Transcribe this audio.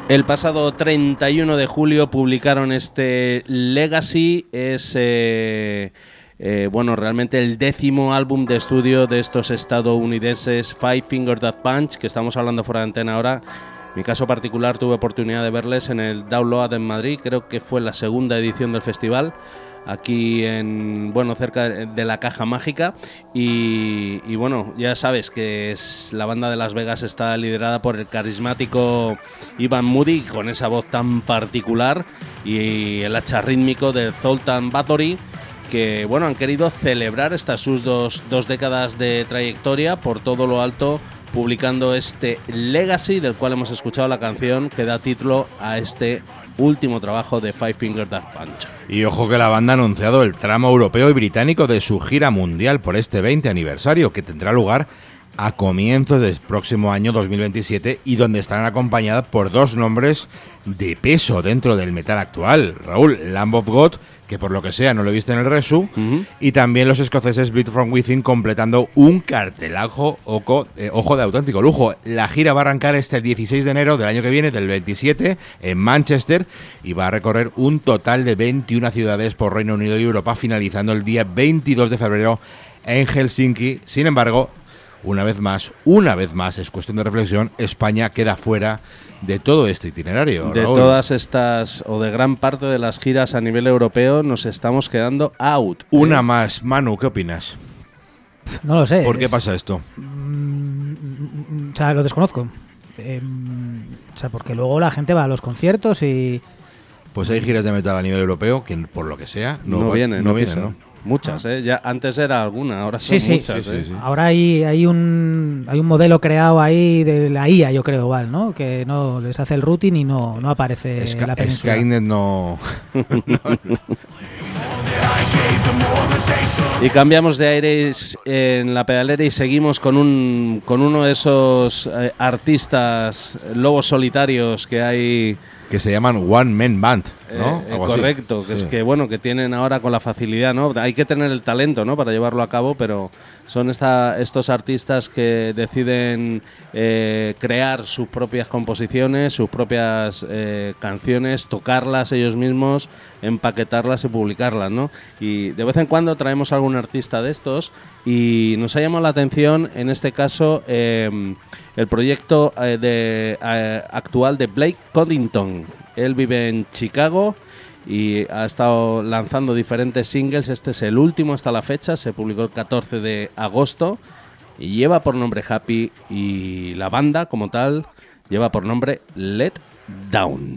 El pasado 31 de julio publicaron este Legacy, es realmente el 10º álbum de estudio de estos estadounidenses Five Finger Death Punch, que estamos hablando fuera de antena ahora. En mi caso particular tuve oportunidad de verles en el Download en Madrid, creo que fue la segunda edición del festival, aquí cerca de la Caja Mágica, y ya sabes que la banda de Las Vegas está liderada por el carismático Ivan Moody, con esa voz tan particular, y el hacha rítmico de Zoltan Bathory, que han querido celebrar estas sus dos décadas de trayectoria por todo lo alto, publicando este Legacy, del cual hemos escuchado la canción que da título a este último trabajo de Five Finger Death Punch. Y ojo que la banda ha anunciado el tramo europeo y británico de su gira mundial por este 20 aniversario, que tendrá lugar a comienzos del próximo año 2027 y donde estarán acompañadas por dos nombres de peso dentro del metal actual. Raúl, Lamb of God, que por lo que sea no lo he visto en el resu, y también los escoceses Bleed From Within, completando un cartelazo ojo de auténtico lujo. La gira va a arrancar este 16 de enero del año que viene, del 27, en Manchester, y va a recorrer un total de 21 ciudades por Reino Unido y Europa, finalizando el día 22 de febrero en Helsinki. Sin embargo, una vez más, es cuestión de reflexión, España queda fuera de todo este itinerario. De Raúl. Todas estas, o de gran parte de las giras a nivel europeo, nos estamos quedando out. Una más. Manu, ¿qué opinas? No lo sé. ¿Por qué pasa esto? Lo desconozco. Porque luego la gente va a los conciertos y... Pues hay giras de metal a nivel europeo que, por lo que sea, no vienen, ¿no? Muchas, ya antes era alguna, ahora son muchas. Sí. Ahora hay un modelo creado ahí de la IA, yo creo, igual, ¿no? Que no les hace el routing y no aparece la península. Skynet no. Y cambiamos de aires en la pedalera y seguimos con uno de esos artistas lobos solitarios que hay, que se llaman One Man Band, ¿no? Correcto, así. Que tienen ahora con la facilidad, ¿no? Hay que tener el talento, ¿no?, para llevarlo a cabo, pero son estos artistas que deciden crear sus propias composiciones, sus propias canciones, tocarlas ellos mismos, empaquetarlas y publicarlas, ¿no? Y de vez en cuando traemos a algún artista de estos y nos ha llamado la atención, en este caso, el proyecto actual de Blake Coddington. Él vive en Chicago y ha estado lanzando diferentes singles. Este es el último hasta la fecha, se publicó el 14 de agosto y lleva por nombre Happy, y la banda como tal lleva por nombre Let Down.